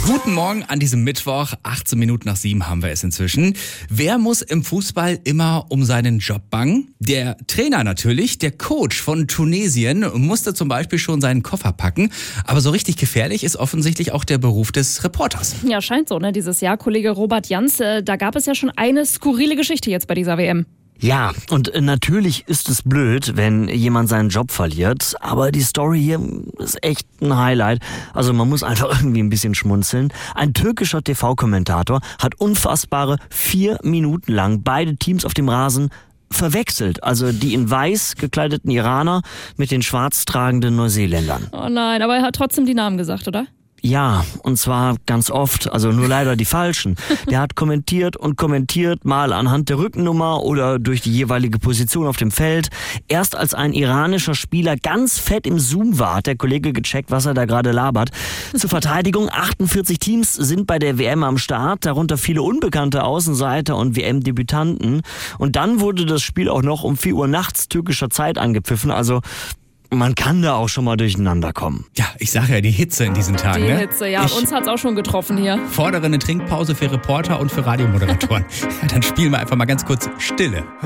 Guten Morgen an diesem Mittwoch, 18 Minuten nach 7 haben wir es inzwischen. Wer muss im Fußball immer um seinen Job bangen? Der Trainer natürlich, der Coach von Tunesien musste zum Beispiel schon seinen Koffer packen. Aber so richtig gefährlich ist offensichtlich auch der Beruf des Reporters. Ja, scheint so, ne? Dieses Jahr, Kollege Robert Jans, da gab es ja schon eine skurrile Geschichte jetzt bei dieser WM. Ja, und natürlich ist es blöd, wenn jemand seinen Job verliert, aber die Story hier ist echt ein Highlight. Also man muss einfach irgendwie ein bisschen schmunzeln. Ein türkischer TV-Kommentator hat unfassbare 4 Minuten lang beide Teams auf dem Rasen verwechselt. Also die in weiß gekleideten Iraner mit den schwarz tragenden Neuseeländern. Oh nein, aber er hat trotzdem die Namen gesagt, oder? Ja, und zwar ganz oft, also nur leider die falschen. Der hat kommentiert und kommentiert, mal anhand der Rückennummer oder durch die jeweilige Position auf dem Feld. Erst als ein iranischer Spieler ganz fett im Zoom war, hat der Kollege gecheckt, was er da gerade labert. Zur Verteidigung, 48 Teams sind bei der WM am Start, darunter viele unbekannte Außenseiter und WM-Debütanten. Und dann wurde das Spiel auch noch um 4 Uhr nachts türkischer Zeit angepfiffen, also man kann da auch schon mal durcheinander kommen. Ja, ich sage ja, die Hitze in diesen Tagen. Die Hitze, ja. Uns hat's auch schon getroffen hier. Fordere eine Trinkpause für Reporter und für Radiomoderatoren. Ja, dann spielen wir einfach mal ganz kurz Stille.